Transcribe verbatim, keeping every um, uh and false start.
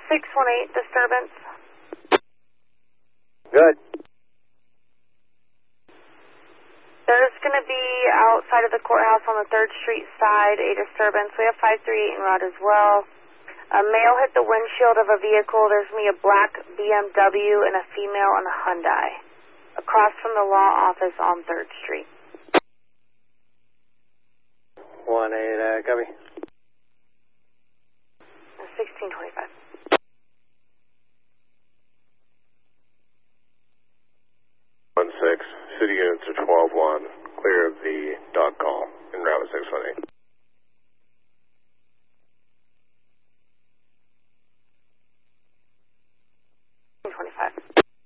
six one eight, disturbance. Good. There's going to be outside of the courthouse on the third Street side a disturbance. We have five three eight en route as well. A male hit the windshield of a vehicle. There's going to be a black B M W and a female in a Hyundai across from the law office on third Street. one eight, uh, copy. sixteen twenty-five. one six, city units are twelve one, clear of the dog call, en route six one eight.